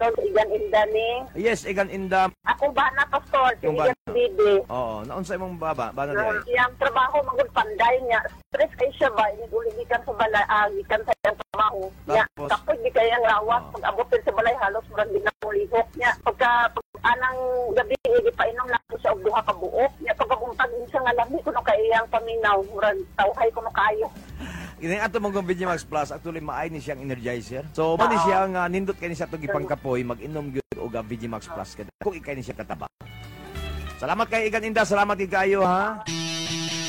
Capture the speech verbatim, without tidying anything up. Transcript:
Pastor Igan Indani. Yes, Igan Inda. Ako ba na, Pastor? Si Yung ba- Igan Bibi. Oo, naunsay mong baba, ba na Uh, diay? yung trabaho, magul panday niya. Stress kayo siya ba? Inuligikan sa balay, ah, gikan sa iyang trabaho. Niya, Tapos? kapag di kayang lawas, Oh. pag-abutin sa balay, halos marang din na mulihok niya. Pagka, pag anang gabi, hindi pa inom lang po siya og duha ka buok. Niya, pagkabuntag din siya nga lami, kuno kayang paminaw, murag tawhay kuno kayo. Ini ato mong Vigimax Plus actually maay ni siyang energizer. So mo ni siya nga nindot kay ni sa tugi pangkapoy mag-inom gyud og Vigimax Plus kada. Kung ikay ni siya kataba. Salamat kay Igan Inda, salamat kay kayo ha.